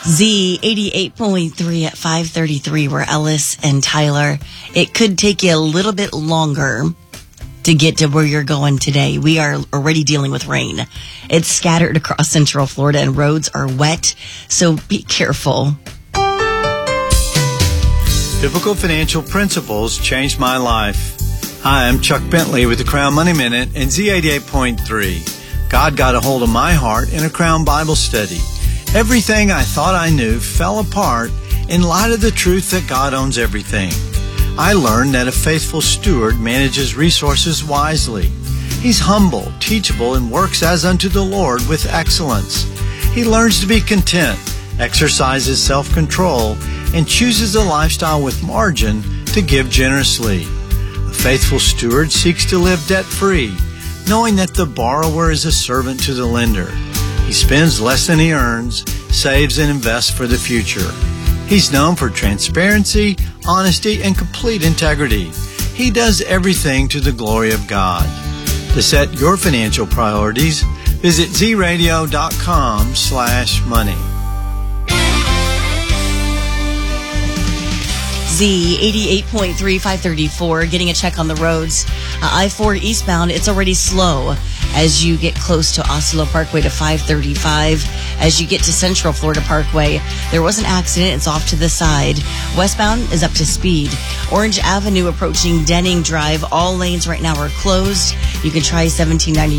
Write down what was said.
Z 88.3 at 5:33. We're Ellis and Tyler. It could take you a little bit longer to get to where you're going today. We are already dealing with rain. It's scattered across Central Florida and roads are wet, so be careful. Biblical financial principles changed my life. Hi, I'm Chuck Bentley with the Crown Money Minute and Z88.3. God got a hold of my heart in a Crown Bible study. Everything I thought I knew fell apart in light of the truth that God owns everything. I learned that a faithful steward manages resources wisely. He's humble, teachable, and works as unto the Lord with excellence. He learns to be content, exercises self-control, and chooses a lifestyle with margin to give generously. A faithful steward seeks to live debt-free, knowing that the borrower is a servant to the lender. He spends less than he earns, saves and invests for the future. He's known for transparency, honesty, and complete integrity. He does everything to the glory of God. To set your financial priorities, visit zradio.com/money. Z 88.3, 534, getting a check on the roads. I-4 eastbound, it's already slow as you get close to Osceola Parkway to 535. As you get to Central Florida Parkway, there was an accident. It's off to the side. Westbound is up to speed. Orange Avenue approaching Denning Drive. All lanes right now are closed. You can try 1790